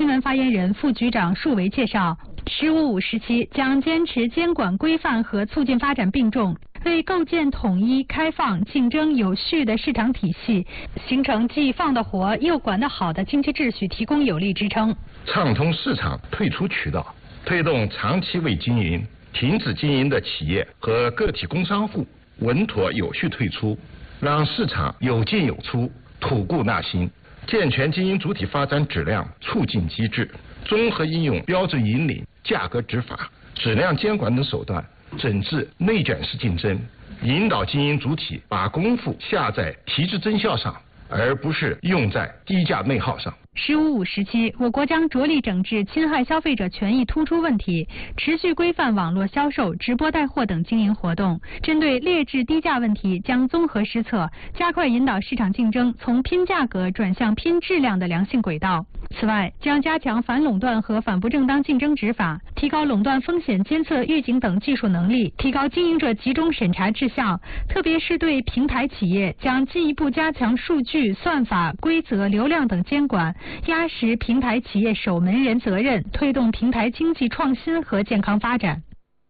新闻发言人、副局长束维介绍，“15+5”时期将坚持监管规范和促进发展并重，为构建统一、开放、竞争有序的市场体系，形成既放得活又管得好的经济秩序提供有力支撑。 畅通市场退出渠道，推动长期未经营、停止经营的企业和个体工商户稳妥有序退出，让市场有进有出，吐故纳新。健全经营主体发展质量促进机制，综合应用标准引领、价格执法、质量监管等手段，整治内卷式竞争，引导经营主体把功夫下在提质增效上，而不是用在低价内耗上。 “15+5”时期，我国将着力整治侵害消费者权益突出问题，持续规范网络销售、直播带货等经营活动。针对劣质低价问题，将综合施策，加快引导市场竞争从拼价格转向拼质量的良性轨道。此外，将加强反垄断和反不正当竞争执法，提高垄断风险监测预警等技术能力，提高经营者集中审查质效。特别是对平台企业，将进一步加强数据、算法、规则、流量等监管，压实平台企业守门人责任，推动平台经济创新和健康发展。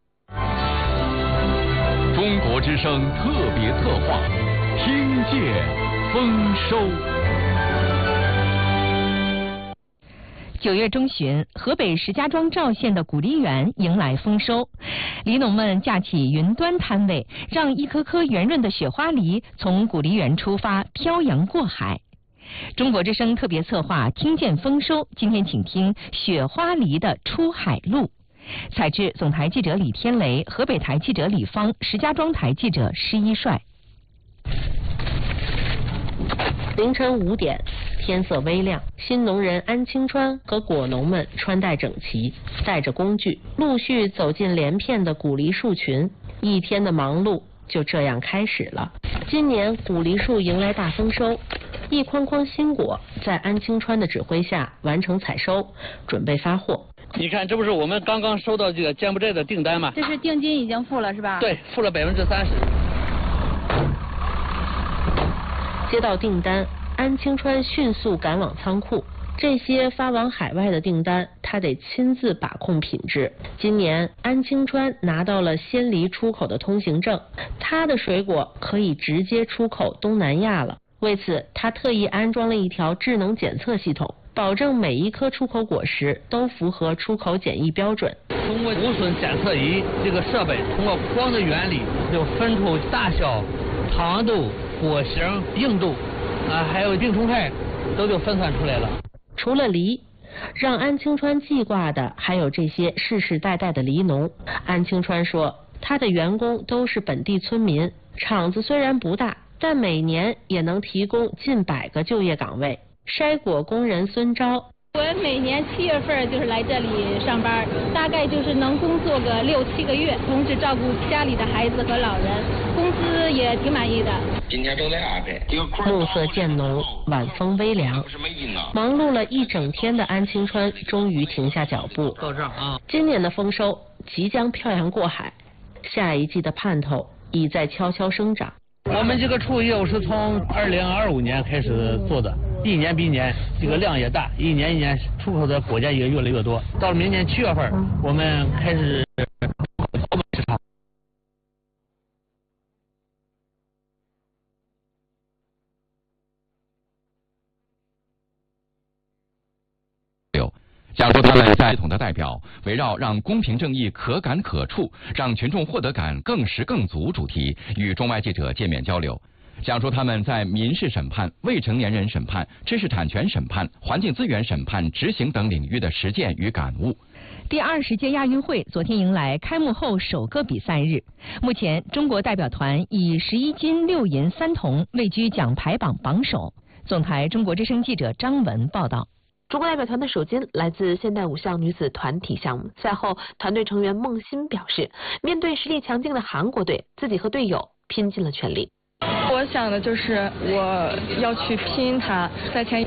中国之声特别策划，听见丰收。 9月中旬，河北石家庄赵县的古梨园迎来丰收，梨农们架起云端摊位，让一颗颗圆润的雪花梨从古梨园出发，漂洋过海。中国之声特别策划，听见丰收。今天请听雪花梨的出海路。采制总台记者李天雷，河北台记者李芳，石家庄台记者施一帅。 凌晨5点，天色微亮，新农人安清川和果农们穿戴整齐，带着工具，陆续走进连片的古梨树群。一天的忙碌就这样开始了。今年古梨树迎来大丰收，一筐筐新果在安清川的指挥下完成采收，准备发货。 你看，这不是我们刚刚收到这个柬埔寨的订单吗？ 这是定金已经付了是吧？ 对，付了30%。 接到订单，安清川迅速赶往仓库。这些发往海外的订单，他得亲自把控品质。今年安清川拿到了鲜梨出口的通行证，他的水果可以直接出口东南亚了。为此，他特意安装了一条智能检测系统，保证每一颗出口果实都符合出口检疫标准。 通过无损检测仪这个设备，通过光的原理，就分出大小、糖度、果形、硬度还有病虫害，都就分算出来了。 除了梨，让安清川记挂的还有这些世世代代的梨农。安清川说，他的员工都是本地村民，厂子虽然不大，但每年也能提供近100个就业岗位。筛果工人孙钊， 我每年7月份就是来这里上班，大概就是能工作个6、7个月，同时照顾家里的孩子和老人，工资也挺满意的。 今天正在安排。 暮色渐浓，晚风微凉，忙碌了一整天的安清川终于停下脚步。 到这儿啊！ 今年的丰收即将漂洋过海，下一季的盼头已在悄悄生长。 我们这个畜业务是从2025年开始做的，一年比一年这个量也大，一年一年出口的果件也越来越多。到了明年7月份，我们开始澳门市场。 假如他们在系统的代表围绕让公平正义可感可触，让群众获得感更实更足主题，与中外记者见面交流，讲述他们在民事审判、未成年人审判、知识产权审判、环境资源审判执行等领域的实践与感悟。 第20届亚运会昨天迎来开幕后首个比赛日，目前中国代表团以11金6银3铜位居奖牌榜榜首。总台中国之声记者张文报道。 中国代表团的首金来自现代5项女子团体项目。赛后，团队成员孟欣表示，面对实力强劲的韩国队，自己和队友拼尽了全力。 我想的就是我要去拼它，赛前